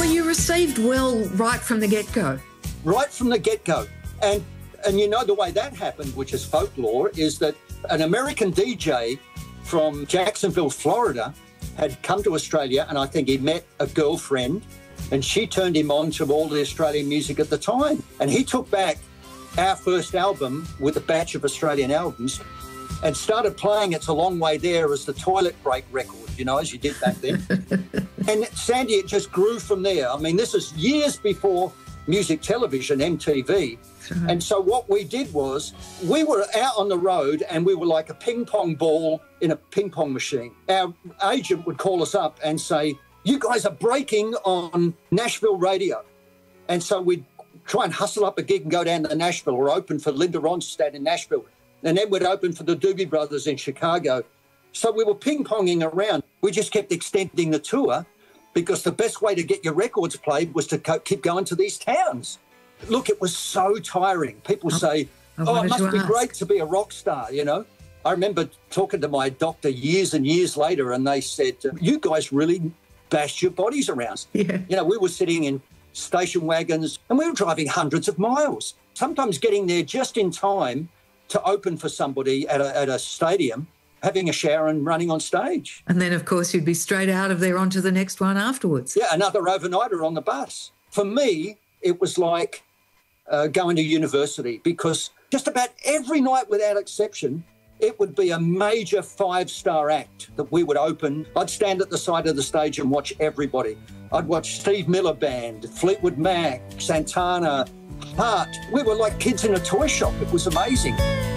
Well, you received well right from the get-go. Right from the get-go. And you know the way that happened, which is folklore, is that an American DJ from Jacksonville, Florida, had come to Australia, and I think he met a girlfriend, and she turned him on to all the Australian music at the time. And he took back our first album with a batch of Australian albums and started playing It's a Long Way There as the toilet break record, you know, as you did back then. And Sandy, it just grew from there. I mean, this is years before music television, MTV. Right. And so what we did was we were out on the road and we were like a ping pong ball in a ping pong machine. Our agent would call us up and say, you guys are breaking on Nashville radio. And so we'd try and hustle up a gig and go down to Nashville or open for Linda Ronstadt in Nashville. And then we'd open for the Doobie Brothers in Chicago. So we were ping-ponging around. We just kept extending the tour because the best way to get your records played was to keep going to these towns. Look, it was so tiring. People say, it must be great to be a rock star, you know. I remember talking to my doctor years and years later, and they said, you guys really bashed your bodies around. Yeah. You know, we were sitting in station wagons and we were driving hundreds of miles, sometimes getting there just in time to open for somebody at a stadium, having a shower and running on stage. And then, of course, you'd be straight out of there onto the next one afterwards. Yeah, another overnighter on the bus. For me, it was like going to university because just about every night without exception, it would be a major 5-star act that we would open. I'd stand at the side of the stage and watch everybody. I'd watch Steve Miller Band, Fleetwood Mac, Santana, Heart. We were like kids in a toy shop. It was amazing.